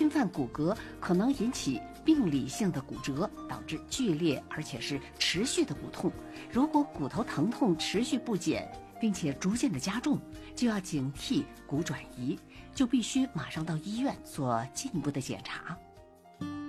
侵犯骨骼，可能引起病理性的骨折，导致剧烈而且是持续的骨痛。如果骨头疼痛持续不减，并且逐渐的加重，就要警惕骨转移，就必须马上到医院做进一步的检查。